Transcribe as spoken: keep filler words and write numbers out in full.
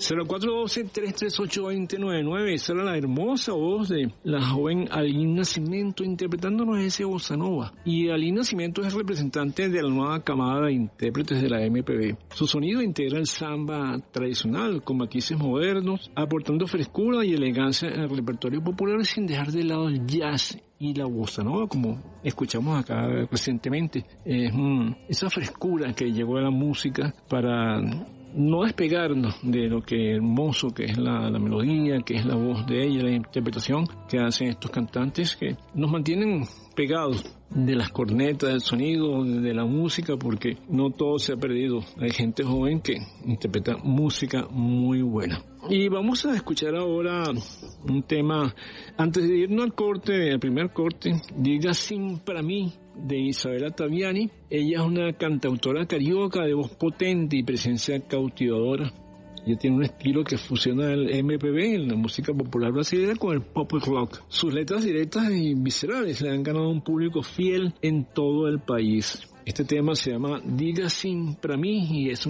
cero cuatro uno dos, tres tres ocho, dos cero nueve nueve. Esa era la hermosa voz de la joven Aline Nascimento interpretándonos ese bossa nova. Y Aline Nascimento es representante de la nueva camada de intérpretes de la M P B. Su sonido integra el samba tradicional con matices modernos, aportando frescura y elegancia al repertorio popular sin dejar de lado el jazz y la bossa nova, como escuchamos acá recientemente. Es mm, esa frescura que llegó a la música para no despegarnos de lo que hermoso que es la, la melodía, que es la voz de ella, la interpretación que hacen estos cantantes que nos mantienen pegados de las cornetas, del sonido, de la música, porque no todo se ha perdido. Hay gente joven que interpreta música muy buena. Y vamos a escuchar ahora un tema, antes de irnos al corte, al primer corte, Diga Sin para mí, de Isabela Taviani. Ella es una cantautora carioca de voz potente y presencia cautivadora. Ella tiene un estilo que fusiona el M P B, la música popular brasileña, con el pop rock. Sus letras directas y viscerales le han ganado un público fiel en todo el país. Este tema se llama Diga Sin para mí y es un